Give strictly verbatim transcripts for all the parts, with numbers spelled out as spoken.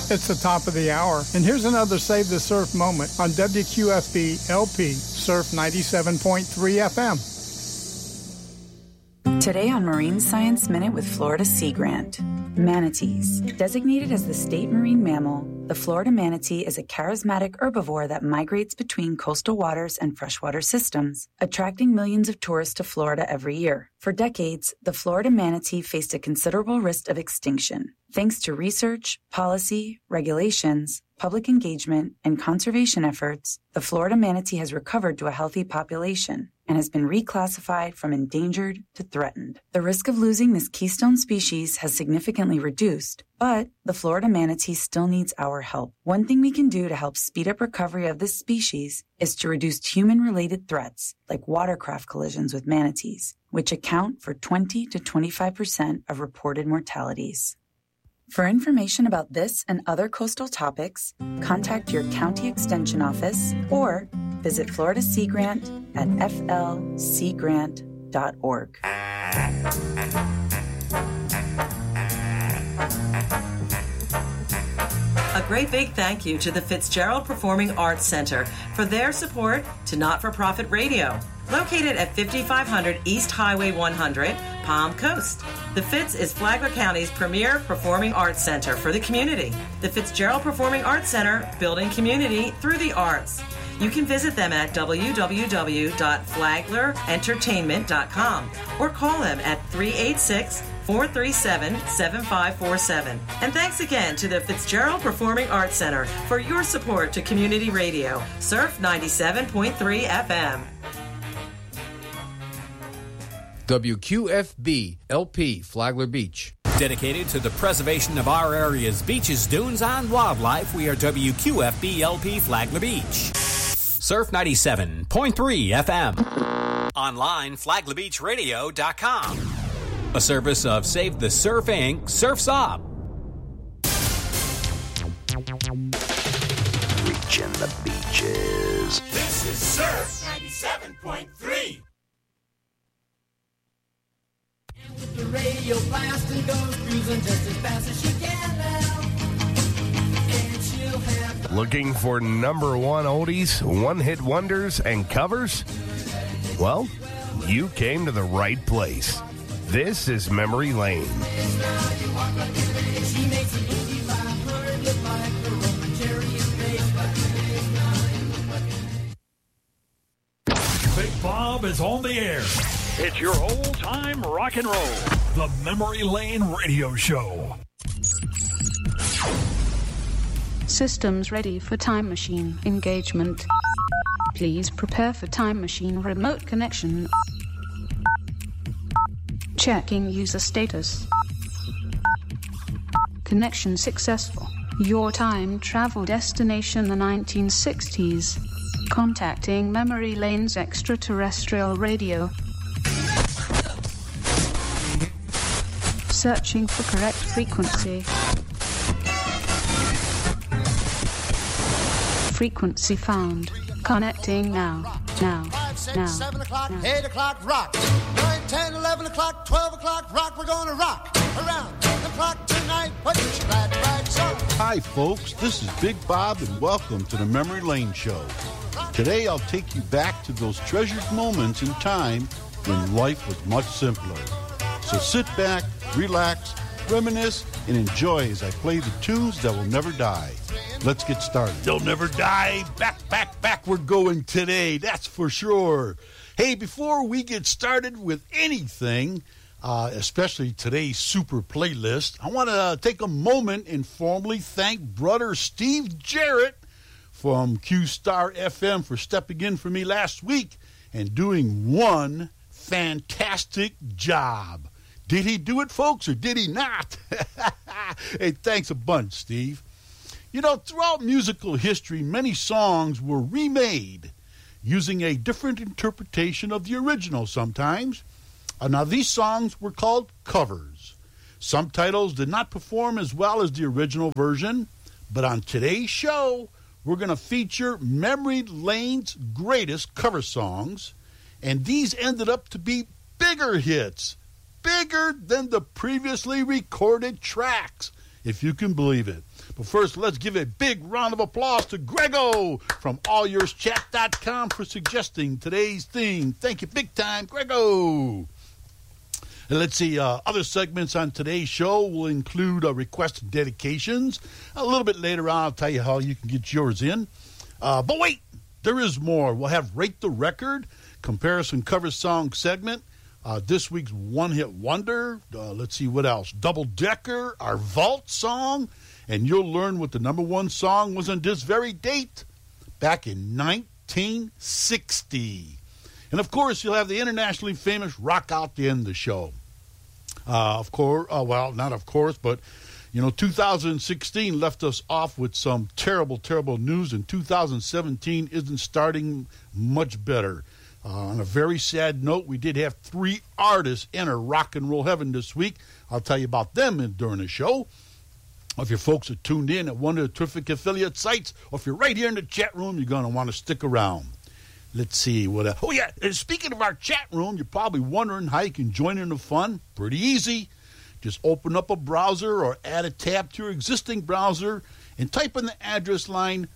It's the top of the hour, and here's another Save the Surf moment on W Q F B L P Surf ninety-seven point three F M. Today on Marine Science Minute with Florida Sea Grant. Manatees. Designated as the state marine mammal, the Florida manatee is a charismatic herbivore that migrates between coastal waters and freshwater systems, attracting millions of tourists to Florida every year. For decades, the Florida manatee faced a considerable risk of extinction. Thanks to research, policy, regulations, public engagement, and conservation efforts, the Florida manatee has recovered to a healthy population and has been reclassified from endangered to threatened. The risk of losing this keystone species has significantly reduced, but the Florida manatee still needs our help. One thing we can do to help speed up recovery of this species is to reduce human-related threats like watercraft collisions with manatees, which account for twenty to twenty-five percent of reported mortalities. For information about this and other coastal topics, contact your county extension office or visit Florida Sea Grant at f l sea grant dot org. A great big thank you to the Fitzgerald Performing Arts Center for their support to Not-for-Profit Radio, located at fifty-five hundred East Highway one hundred, Palm Coast. The Fitz is Flagler County's premier performing arts center for the community. The Fitzgerald Performing Arts Center, building community through the arts. You can visit them at w w w dot flagler entertainment dot com or call them at three eight six, four three seven, seven five four seven. And thanks again to the Fitzgerald Performing Arts Center for your support to community radio, Surf ninety-seven point three F M. W Q F B L P Flagler Beach. Dedicated to the preservation of our area's beaches, dunes, and wildlife, we are W Q F B L P Flagler Beach. Surf ninety-seven point three F M. Online, flagler beach radio dot com. A service of Save the Surf Incorporated. Surf's Up. Reaching the beaches. This is Surf ninety-seven point three. And with the radio blasting, goes cruising just as fast as she can now. And she'll have... Looking for number one oldies, one-hit wonders, and covers? Well, you came to the right place. This is Memory Lane. Big Bob is on the air. It's your old-time rock and roll. The Memory Lane Radio Show. Systems ready for time machine engagement. Please prepare for time machine remote connection. Checking user status. Connection successful. Your time travel destination the nineteen sixties. Contacting Memory Lane's extraterrestrial radio. Searching for correct frequency. Frequency found. Connecting now. Now. five, six, now. seven o'clock, now. eight o'clock, rock. nine, ten, eleven o'clock, twelve o'clock, rock. We're gonna rock around ten o'clock tonight. Put your glad rags on. Hi, folks. This is Big Bob, and welcome to the Memory Lane Show. Today, I'll take you back to those treasured moments in time when life was much simpler. So sit back, relax, reminisce, and enjoy as I play the tunes that will never die. Let's get started. They'll never die. Back, back, back we're going today. That's for sure. Hey, before we get started with anything, uh, especially today's super playlist, I want to take a moment and formally thank brother Steve Jarrett from Q Star F M for stepping in for me last week and doing one fantastic job. Did he do it, folks, or did he not? Hey, thanks a bunch, Steve. You know, throughout musical history, many songs were remade using a different interpretation of the original sometimes. Uh, now, these songs were called covers. Some titles did not perform as well as the original version, but on today's show, we're going to feature Memory Lane's greatest cover songs, and these ended up to be bigger hits, bigger than the previously recorded tracks, if you can believe it. But first, let's give a big round of applause to Grego from all yours chat dot com for suggesting today's theme. Thank you big time, Grego. And let's see, uh, other segments on today's show will include uh, requested dedications. A little bit later on, I'll tell you how you can get yours in. Uh, but wait, there is more. We'll have Rate the Record, comparison cover song segment, uh, this week's one-hit wonder. Uh, let's see what else. Double Decker, our vault song, and you'll learn what the number one song was on this very date back in nineteen sixty. And, of course, you'll have the internationally famous Rock Out to end the show. Uh, of course, uh, well, not of course, but, you know, two thousand sixteen left us off with some terrible, terrible news, and two thousand seventeen isn't starting much better. Uh, on a very sad note, we did have three artists enter rock and roll heaven this week. I'll tell you about them in, during the show. If your folks are tuned in at one of the terrific affiliate sites, or if you're right here in the chat room, you're going to want to stick around. Let's see what else. Oh, yeah, and speaking of our chat room, you're probably wondering how you can join in the fun. Pretty easy. Just open up a browser or add a tab to your existing browser and type in the address line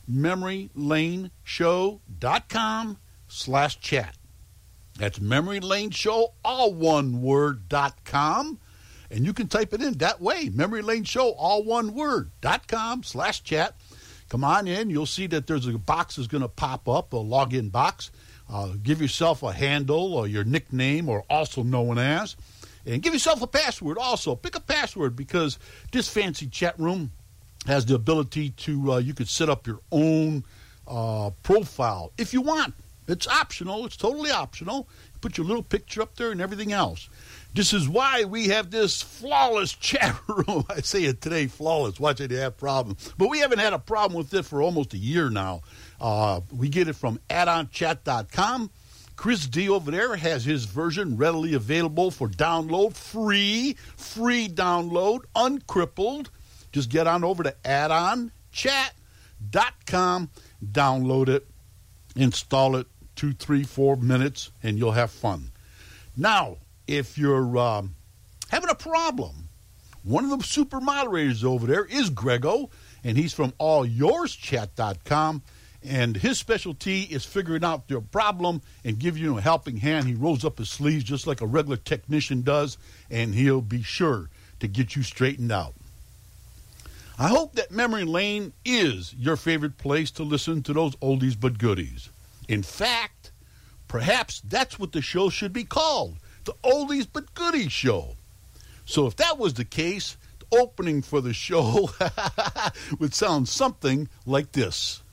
memorylaneshow.com slash chat. That's Memory Lane Show, all one word, dot com. And you can type it in that way, Memory Lane Show, all one word, dot com slash chat. Come on in. You'll see that there's a box that's going to pop up, a login box. Uh, give yourself a handle or your nickname, or also known as. And give yourself a password also. Pick a password, because this fancy chat room has the ability to, uh, you could set up your own uh, profile if you want. It's optional. It's totally optional. Put your little picture up there and everything else. This is why we have this flawless chat room. I say it today, flawless. Watch it, you have problems. But we haven't had a problem with it for almost a year now. Uh, we get it from add on chat dot com. Chris D over there has his version readily available for download, free, free download, uncrippled. Just get on over to add on chat dot com, download it, install it, two, three, four minutes, and you'll have fun. Now, if you're um, having a problem, one of the super moderators over there is Grego, and he's from all yours chat dot com, and his specialty is figuring out your problem and giving you a helping hand. He rolls up his sleeves just like a regular technician does, and he'll be sure to get you straightened out. I hope that Memory Lane is your favorite place to listen to those oldies but goodies. In fact, perhaps that's what the show should be called. The Oldies But Goodies Show. So if that was the case, the opening for the show would sound something like this.